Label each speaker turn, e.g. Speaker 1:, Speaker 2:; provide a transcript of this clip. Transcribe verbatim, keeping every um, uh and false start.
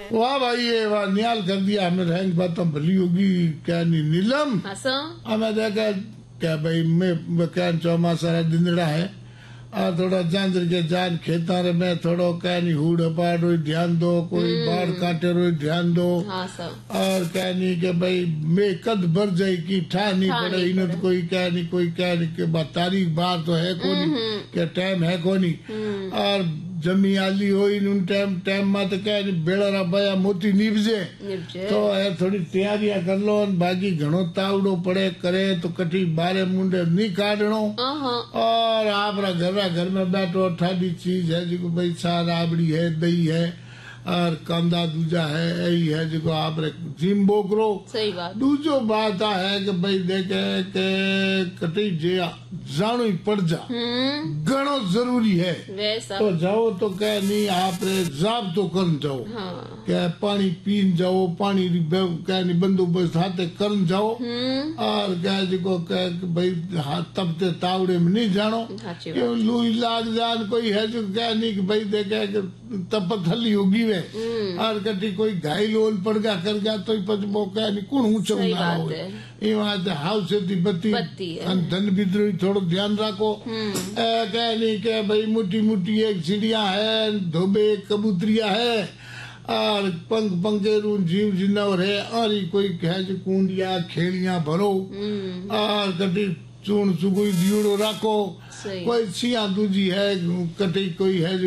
Speaker 1: वाह भाई ये वाह नियाल कर दिया हमें रैंक बात भली होगी क्या नहीं नीलम हमें देखा क्या भाई मैं क्या चौमासा दिनड़ा है और थोड़ा जांजर के जान खेता रे में थोड़ो क्या नहीं हुड़ पाड़ रो ध्यान दो कोई बाढ़ काटे रो ध्यान दो और क्या नहीं के भाई मैं कद भर जाए की ठा नहीं पड़े इन तो कोई क्या नहीं कोई क्या नहीं के बाद तारीख बार तो है कोनी क्या टाइम है कोनी और जमी आली हो इन टाइम टाइम में तो क्या नहीं बेड़ा बया मोती निपजे तो है थोड़ी तैयारियां कर लो बाकी घणो तावड़ो पड़े करे तो कटी बारे मुंडे नहीं काटनो और आप घर घर में बैठो ठाडी चीज है जो भाई सा राबड़ी है दही है और कांदा दूजा है यही है जो आप जिम बोकरो
Speaker 2: सही बात
Speaker 1: दूजो बात आ है कि भाई देखे के कटी जे जानो ही पड़ जा घणो जरूरी है तो जाओ तो कह नहीं आप जाब तो कर जाओ हाँ। क्या पानी पीन जाओ पानी क्या नहीं बंदोबस्त हाथे कर जाओ और क्या जो कह भाई तब ते तावड़े में नहीं जानो क्यों लुई लाग जान कोई है जो क्या नहीं कि भाई देखे तब थली होगी वे और कटी कोई घायल ओल पड़ गया कर गया तो वो क्या नहीं कौन ऊंचा हो हाउस से बत्ती धन विद्रोही थोड़ा ध्यान रखो क्या नहीं क्या भाई मोटी मोटी एक चिड़िया है धोबे कबूतरिया है और पंख पंखेरू जीव जिन्नवर है और कोई कह कुंडिया खेड़िया भरो और कटी चून सुगुई दियोड़ो रखो कोई छिया दूजी है कटी कोई है